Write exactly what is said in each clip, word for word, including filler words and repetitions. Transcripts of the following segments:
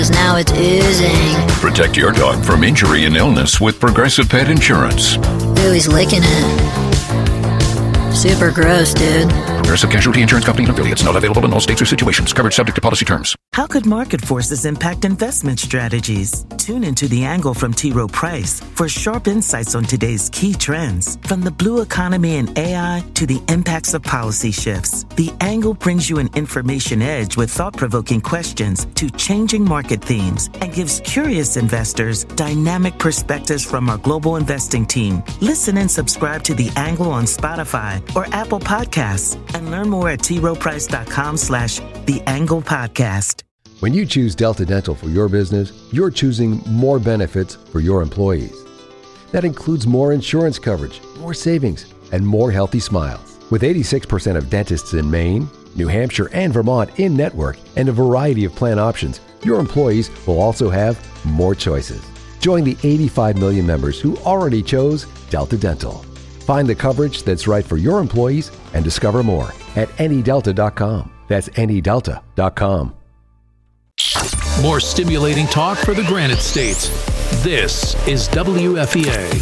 Now it's oozing. Protect your dog from injury and illness with Progressive Pet Insurance. Ooh, he's licking it. Super gross, dude. Progressive Casualty Insurance Company and affiliates. Not available in all states or situations. Coverage subject to policy terms. How could market forces impact investment strategies? Tune into The Angle from T. Rowe Price for sharp insights on today's key trends. From the blue economy and A I to the impacts of policy shifts, The Angle brings you an information edge with thought-provoking questions to changing market themes and gives curious investors dynamic perspectives from our global investing team. Listen and subscribe to The Angle on Spotify or Apple Podcasts and learn more at t rowe price dot com slash The Angle Podcast. When you choose Delta Dental for your business, you're choosing more benefits for your employees. That includes more insurance coverage, more savings, and more healthy smiles. With eighty-six percent of dentists in Maine, New Hampshire, and Vermont in network and a variety of plan options, your employees will also have more choices. Join the eighty-five million members who already chose Delta Dental. Find the coverage that's right for your employees and discover more at any delta dot com. That's any delta dot com. More stimulating talk for the Granite States. This is W F E A.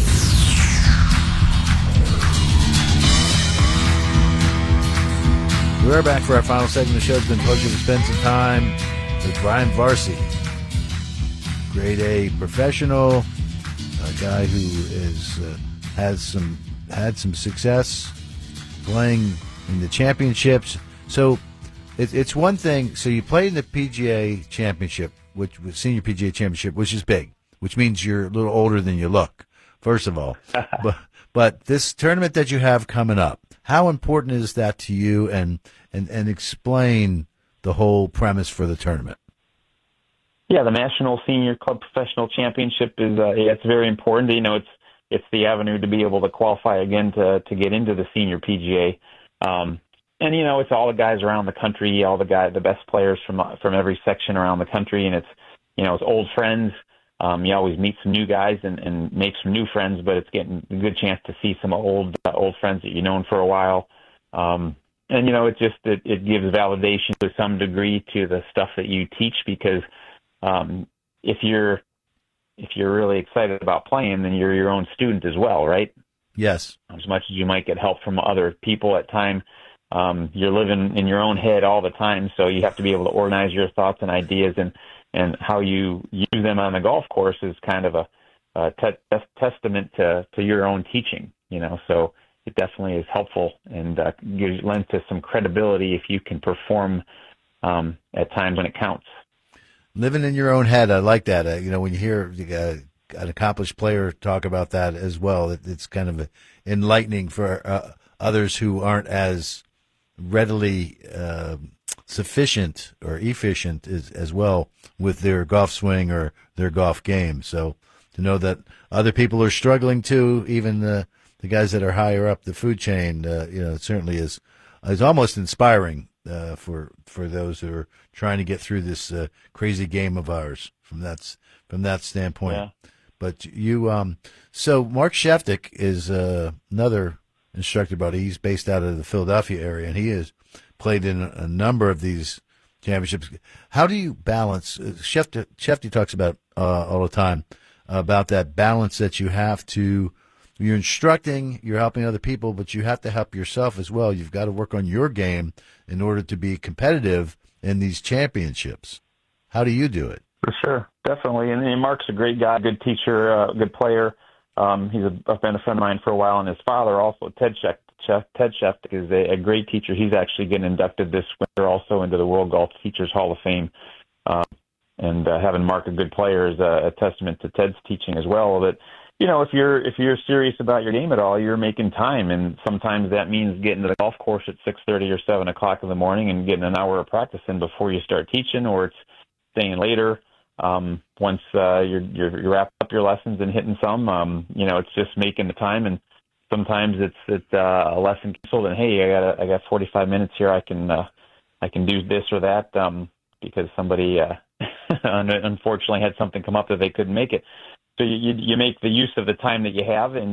We're back for our final segment of the show. It's been a pleasure to spend some time with Brian Varsey, grade A professional, a guy who is uh, has some had some success playing in the championships. So it, it's one thing. So you played in the P G A Championship, which was Senior P G A Championship, which is big, which means you're a little older than you look, first of all. but but this tournament that you have coming up, how important is that to you? And and and explain the whole premise for the tournament. Yeah, the National Senior Club Professional Championship is uh, yeah, it's very important. You know, it's it's the avenue to be able to qualify again to to get into the Senior P G A. Um, and you know, it's all the guys around the country, all the guy, the best players from from every section around the country, and it's you know, it's old friends. Um, you always meet some new guys and, and make some new friends, but it's getting a good chance to see some old uh, old friends that you've known for a while. Um, and you know, it just it, it gives validation to some degree to the stuff that you teach, because um, if you're if you're really excited about playing, then you're your own student as well, right? Yes. As much as you might get help from other people at time, um, you're living in your own head all the time, so you have to be able to organize your thoughts and ideas, and, and how you use them on the golf course is kind of a, a te- testament to, to your own teaching, you know, so it definitely is helpful and uh, gives, lends to some credibility if you can perform um, at times when it counts. Living in your own head, I like that. Uh, you know, when you hear uh, an accomplished player talk about that as well, it, it's kind of enlightening for uh, others who aren't as readily uh, sufficient or efficient as, as well with their golf swing or their golf game. So to know that other people are struggling too, even the the guys that are higher up the food chain, uh, you know, it certainly is is almost inspiring uh, for for those who are trying to get through this uh, crazy game of ours from that from that standpoint. Yeah. But you, um, so Mark Sheftick is uh, another instructor, buddy. He's based out of the Philadelphia area, and he has played in a, a number of these championships. How do you balance? Uh, Shefty, Shefty talks about uh, all the time about that balance that you have to. You're instructing, you're helping other people, but you have to help yourself as well. You've got to work on your game in order to be competitive in these championships. How do you do it? For sure, definitely. And, and Mark's a great guy, good teacher, uh, good player. Um, he's a, been a friend of mine for a while, and his father also, Ted Sheftick, Ted Sheftick, is a, a great teacher. He's actually getting inducted this winter also into the World Golf Teachers Hall of Fame. Um, and uh, having Mark a good player is a, a testament to Ted's teaching as well. That you know, if you're if you're serious about your game at all, you're making time, and sometimes that means getting to the golf course at six thirty or seven o'clock in the morning and getting an hour of practice in before you start teaching, or it's staying later. Um, once uh, you're, you're you wrap up your lessons and hitting some, um, you know, it's just making the time. And sometimes it's it's uh, a lesson canceled, and hey, I got a, I got forty-five minutes here. I can uh, I can do this or that um, because somebody uh, unfortunately had something come up that they couldn't make it. So you, you make the use of the time that you have, and